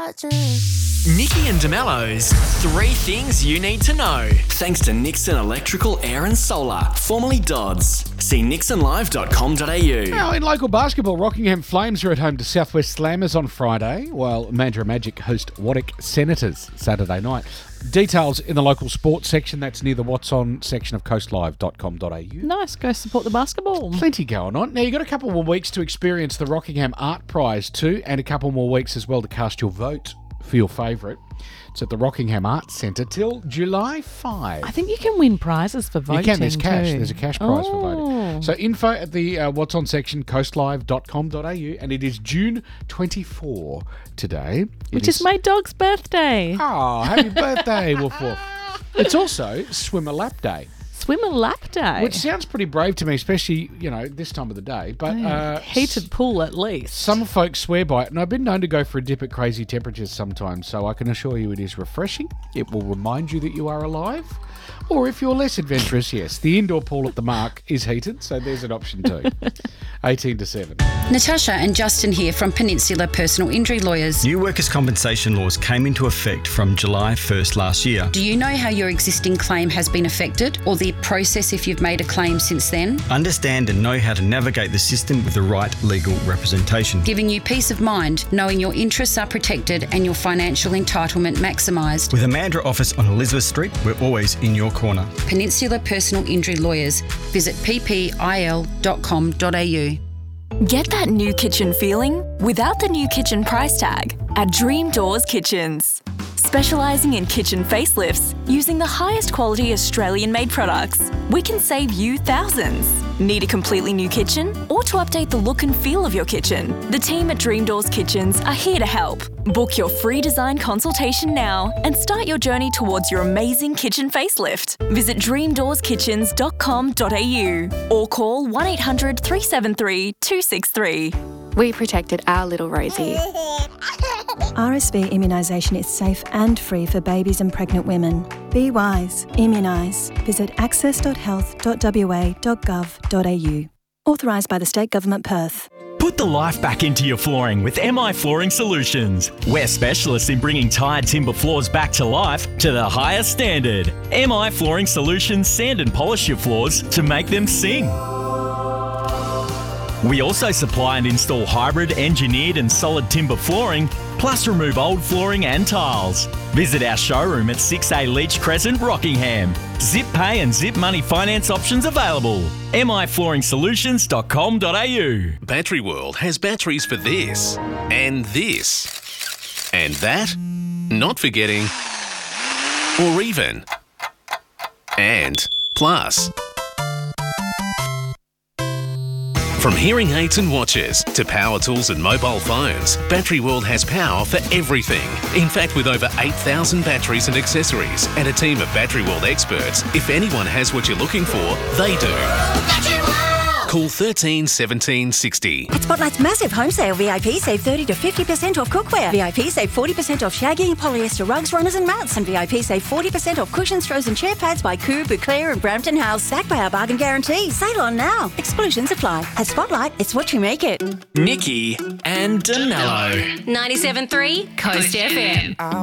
Nikki and DeMello's 3 Things You Need to Know. Thanks to Nixon Electrical, Air and Solar, formerly Dodds. See nixonlive.com.au. Now, in local basketball, Rockingham Flames are at home to Southwest Slammers on Friday, while Mandurah Magic host Waddock Senators Saturday night. Details in the local sports section. That's near the What's On section of coastlive.com.au. Nice, go support the basketball. Plenty going on. Now, you've got a couple more weeks to experience the Rockingham Art Prize too, and a couple more weeks as well to cast your vote for your favourite. It's at the Rockingham Arts Centre till July 5. I think you can win prizes for voting. You can. There's cash. too. There's a cash prize for voting. So info at the What's On section, coastlive.com.au, and it is June 24 today. Which is my dog's birthday. Oh, happy birthday, Woof Woof. It's also Swimmer Lap Day. Swimmer lap day. Which sounds pretty brave to me, especially, this time of the day. But heated pool at least. Some folks swear by it, and I've been known to go for a dip at crazy temperatures sometimes, so I can assure you it is refreshing. It will remind you that you are alive. Or if you're less adventurous, yes, the indoor pool at the Mark is heated, so there's an option too. 18 to 7. Natasha and Justin here from Peninsula Personal Injury Lawyers. New workers' compensation laws came into effect from July 1st last year. Do you know how your existing claim has been affected, or the process if you've made a claim since then? Understand and know how to navigate the system with the right legal representation. Giving you peace of mind, knowing your interests are protected and your financial entitlement maximised. With a Mandurah office on Elizabeth Street, we're always in your corner. Peninsula Personal Injury Lawyers. Visit ppil.com.au. Get that new kitchen feeling without the new kitchen price tag at Dream Doors Kitchens. Specialising in kitchen facelifts using the highest quality Australian-made products, we can save you thousands. Need a completely new kitchen or to update the look and feel of your kitchen? The team at Dream Doors Kitchens are here to help. Book your free design consultation now and start your journey towards your amazing kitchen facelift. Visit dreamdoorskitchens.com.au or call 1800 373 263. We protected our little Rosie. RSV immunisation is safe and free for babies and pregnant women. Be wise. Immunise. Visit access.health.wa.gov.au. Authorised by the State Government, Perth. Put the life back into your flooring with MI Flooring Solutions. We're specialists in bringing tired timber floors back to life to the highest standard. MI Flooring Solutions sand and polish your floors to make them sing. We also supply and install hybrid, engineered and solid timber flooring, plus remove old flooring and tiles. Visit our showroom at 6A Leach Crescent, Rockingham. Zip pay and zip money finance options available. miflooringsolutions.com.au. Battery World has batteries for this, and this, and that, not forgetting, or even, and plus. From hearing aids and watches to power tools and mobile phones, Battery World has power for everything. In fact, with over 8,000 batteries and accessories and a team of Battery World experts, if anyone has what you're looking for, they do. Battery World! Call 13 17 60. At Spotlight's massive home sale, VIP save 30 to 50% off cookware. VIP save 40% off shaggy, polyester rugs, runners and mats. And VIP save 40% off cushions, throws and chair pads by Coo, Bouclair and Brampton House. Backed by our bargain guarantee. Sale on now. Exclusions apply. At Spotlight, it's what you make it. Nikki and DeMello. 97.3 Coast FM.